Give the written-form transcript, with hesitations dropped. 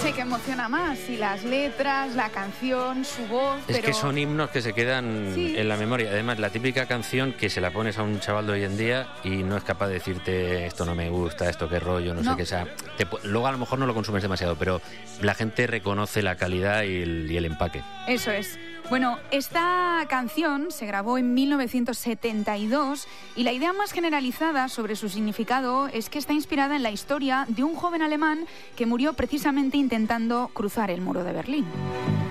sé qué emociona más, si las letras, la canción, su voz, Es que son himnos que se quedan en la memoria. Además, la típica canción que se la pones a un chaval de hoy en día y no es capaz de decirte esto no me gusta, esto qué rollo, no sé qué sea. Luego a lo mejor no lo consumes demasiado, pero la gente reconoce la calidad y el empaque. Eso es. Bueno, esta canción se grabó en 1972 y la idea más generalizada sobre su significado es que está inspirada en la historia de un joven alemán que murió precisamente intentando cruzar el muro de Berlín.